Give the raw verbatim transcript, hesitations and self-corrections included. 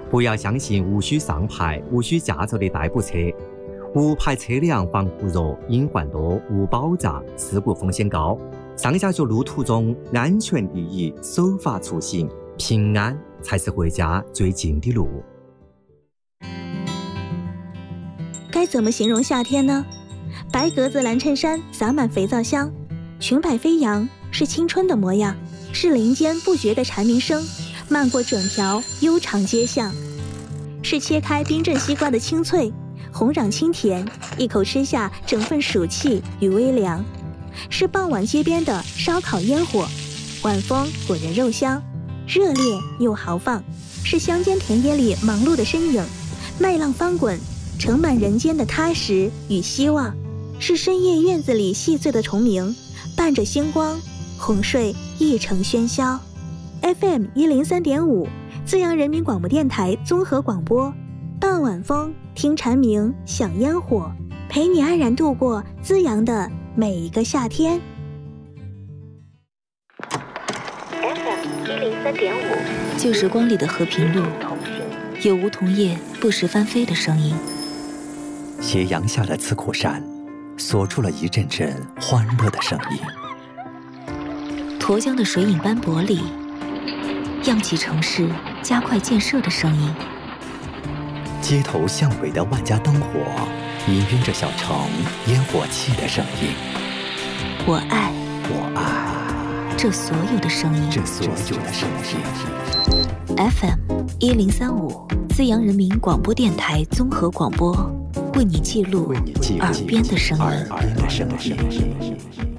不要相信无需上牌、无需驾照的代步车。无牌车辆防护弱、隐患多、无保障、事故风险高。上下学路途中，安全第一，守法出行，平安才是回家最近的路。 该怎么形容夏天呢？白格子蓝衬衫洒满肥皂香，裙摆飞扬，是青春的模样，是林间不绝的蝉鸣声，漫过整条悠长街巷，是切开冰镇西瓜的清脆，红壤清甜，一口吃下整份暑气与微凉，是傍晚街边的烧烤烟火，晚风裹人肉香，热烈又豪放，是乡间田野里忙碌的身影，麦浪翻滚，盛满人间的踏实与希望，是深夜院子里细碎的虫鸣，伴着星光，哄睡一城喧嚣。 F M 一零三点五，资阳人民广播电台综合广播，傍晚风，听蝉鸣，享烟火，陪你安然度过资阳的每一个夏天。 F M 一零三点五， 旧时光里的和平路，有梧桐叶不时翻飞的声音。 斜阳下的刺口山，锁住了一阵阵欢乐的声音。 沱江的水影斑驳里，漾起城市加快建设的声音。 街头巷尾的万家灯火，氤氲着小城烟火气的声音。 我爱， 我爱这所有的声音， 这所有的声音。 F M 一零三五，资阳人民广播电台综合广播，为你记录耳边的声音。 耳边的声音。